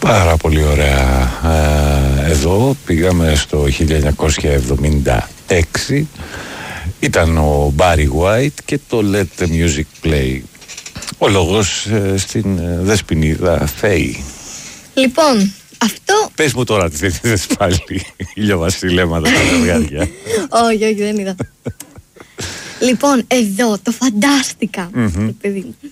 Πάρα πολύ ωραία. Εδώ πήγαμε στο 1976. Ήταν ο Barry White και το Let the Music Play. Ο λόγος στην Δεσποινίδα Φέη. Λοιπόν, αυτό... Πες μου τώρα τι δεν είδες πάλι ηλιοβασιλέματα τα ζευγάρια. Όχι, δεν είδα. Λοιπόν, εδώ το φαντάστηκα, παιδί μου.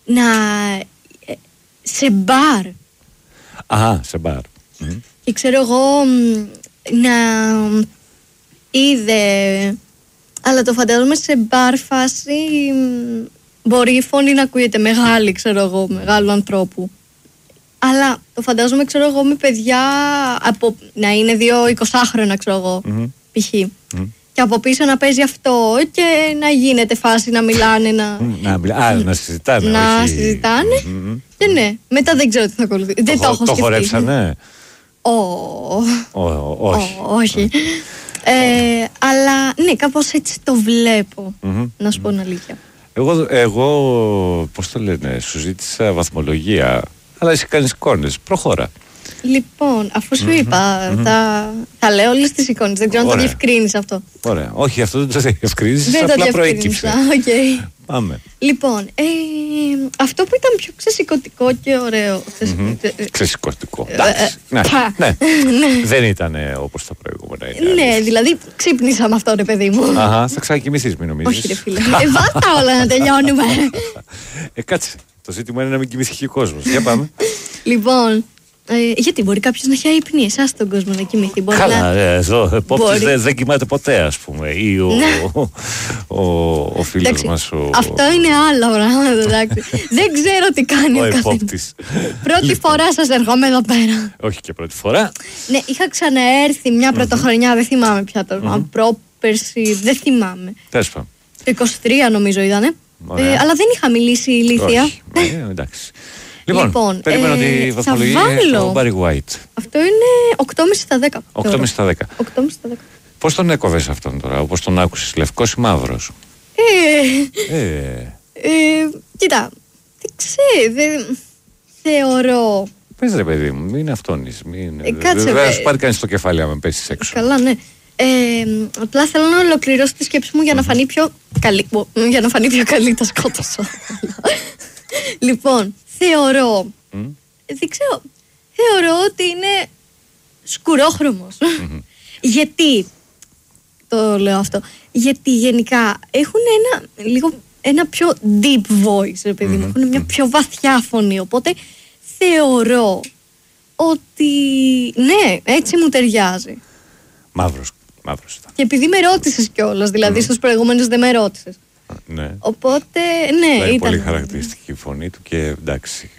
Σε μπαρ. Αχα, σε μπαρ. Και ξέρω εγώ να είδε... Αλλά το φαντάζομαι σε μπαρ φάση... Μπορεί η φωνή να ακούγεται μεγάλη, ξέρω εγώ, μεγάλου ανθρώπου. Αλλά το φαντάζομαι, ξέρω εγώ, με παιδιά να είναι 2 20χρονα, ξέρω εγώ, π.χ. Και από πίσω να παίζει αυτό και να γίνεται φάση να μιλάνε, να συζητάνε. Να συζητάνε. Και ναι, μετά δεν ξέρω τι θα ακολουθεί. Δεν το έχω σκεφτεί. Το χορέψανε? Όχι. Αλλά ναι, κάπως έτσι το βλέπω, να σου πω την αλήθεια. Εγώ, πώς το λένε, σου ζήτησα βαθμολογία, αλλά εσύ κάνεις εικόνες. Προχώρα. Λοιπόν, αφού σου είπα, θα λέω όλες τις εικόνες. Δεν ξέρω αν το διευκρίνεις αυτό. Ωραία. Όχι, αυτό δεν το διευκρίνεις, δεν απλά το προέκυψε. Okay. Πάμε. Λοιπόν, αυτό που ήταν πιο ξεσηκωτικό και ωραίο. Ξεσηκωτικό. Ναι. Δεν ήταν όπως τα προηγούμενα. Ναι, δηλαδή ξύπνησα με αυτό, ρε παιδί μου. Αχα, θα ξανακοιμηθείς, μην νομίζεις. Όχι, ρε φίλε. Βάστα όλα να τελειώνουμε. Κάτσε. Το ζήτημα είναι να μην κοιμηθεί και ο κόσμος. Για πάμε. Λοιπόν, γιατί μπορεί κάποιος να έχει αϊπνεί, εσάς τον κόσμο να κοιμηθεί. Καλά, εδώ επόπτης δεν κοιμάται ποτέ, ας πούμε. Ή ο φίλος μας. Αυτό είναι άλλο πράγμα, εντάξει. Δεν ξέρω τι κάνει ο καθένας. Πρώτη φορά σας ερχόμαι εδώ πέρα. Όχι και πρώτη φορά. Ναι, είχα ξαναέρθει μια πρωτοχρονιά, δεν θυμάμαι πια το πρόπερση, δεν θυμάμαι. Τέλος πάντων. Το 23 νομίζω ήτανε. Αλλά δεν είχα μιλήσει ηλίθια. Όχι, εντάξει. Λοιπόν, περίμενα τη βαθμολογία του Barry White. Αυτό είναι 8,5 στα 10. 8,5 στα 10. 8,5 στα 10. Πώς τον έκοβες αυτόν τώρα, όπως τον άκουσες, λευκός ή μαύρος? Κοίτα, δεν ξέρω, θεωρώ... Πες ρε παιδί μου, μην αυτόνεις. Κάτσε, δεν σου πάρει κανείς το κεφάλι άμα πέσεις έξω. Καλά, ναι. Απλά θέλω να ολοκληρώσω τη σκέψη μου για να φανεί πιο καλή. Για να φανεί πιο καλή, τα σκότωσα. Λοιπόν, θεωρώ. Δεν ξέρω. Θεωρώ ότι είναι σκουρόχρωμος. Γιατί το λέω αυτό? Γιατί γενικά έχουν ένα πιο deep voice, ρε παιδί μου. Έχουν μια πιο βαθιά φωνή. Οπότε θεωρώ ότι ναι, έτσι μου ταιριάζει. Μαύρος ήταν. Και επειδή με ρώτησες κιόλας, δηλαδή στους προηγούμενους δεν με ρώτησες. Ναι. Οπότε, ναι, ήταν ήταν πολύ χαρακτηριστική η φωνή του και εντάξει.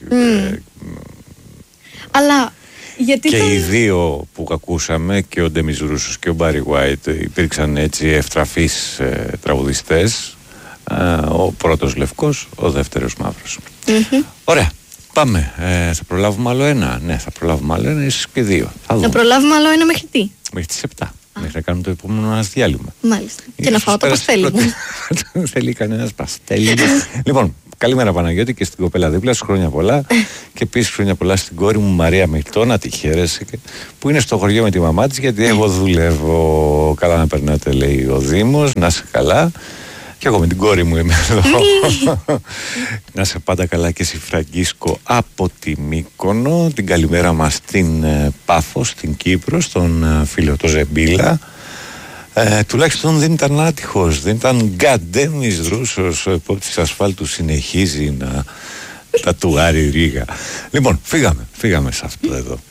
Αλλά γιατί και οι δύο που ακούσαμε, και ο Ντέμις Ρούσος και ο Barry White, υπήρξαν έτσι ευτραφείς τραγουδιστές. Ο πρώτος λευκός, ο δεύτερος μαύρος. Ωραία. Πάμε. Θα προλάβουμε άλλο ένα? Ναι, θα προλάβουμε άλλο ένα, ίσως και δύο. Θα προλάβουμε άλλο ένα μέχρι τι? Μέχρι τις 7. Μέχρι να κάνουμε το επόμενο μας διάλειμμα. Μάλιστα. Και να φάω το παστέλι μου. Θέλει κανένας παστέλι. Λοιπόν, καλημέρα Παναγιώτη και στην κοπέλα δίπλα σου, χρόνια πολλά. Και επίσης χρόνια πολλά στην κόρη μου Μαρία Μιχτό, να τη χαίρεσαι, που είναι στο χωριό με τη μαμά της, γιατί εγώ δουλεύω. Καλά να περνάτε, λέει ο Δήμος, να είσαι καλά. Και εγώ με την κόρη μου είμαι εδώ. Να σε πάντα καλά και εσύ, Φραγκίσκο, από τη Μύκονο. Την καλημέρα μας στην Πάφο, στην Κύπρο, στον φίλο το Ζεμπίλα. Τουλάχιστον δεν ήταν άτυχος, δεν ήταν Ντέμις Ρούσος, ο επόπτης ασφάλτου συνεχίζει να τατουάρει ρίγα. Λοιπόν, φύγαμε σε αυτό εδώ.